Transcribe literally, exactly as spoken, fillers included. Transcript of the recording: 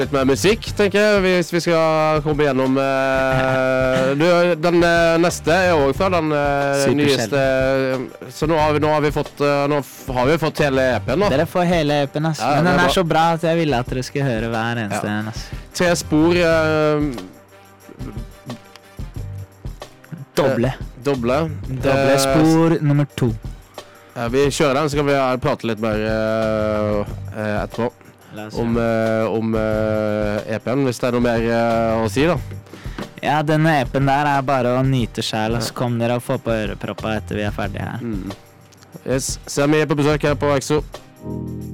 Litt mer musikk, tenker jeg, hvis vi skal komme gjennom uh, du, den uh, neste er også fra den uh, nyeste. Så nå har vi, nå har vi fått uh, Nå har vi fått hele E P-en, da. Dere får hele E P-en, ass. Ja, men den er, er så bra at jeg ville at dere skulle høre hver eneste ja. en, ass. Tre spor uh, Doble. Uh, doble. Doble spor uh, nummer to. Uh, vi kjører den, så kan vi prate litt mer uh, uh, etterpå. Om, uh, om uh, E P-en, hvis det er noe mer uh, å si da. Ja, denne E P-en der er bare å nyte selv, og så kom dere og få på øreproppa etter vi er ferdige her. Mm. Yes, så er vi på besøk her på Exo.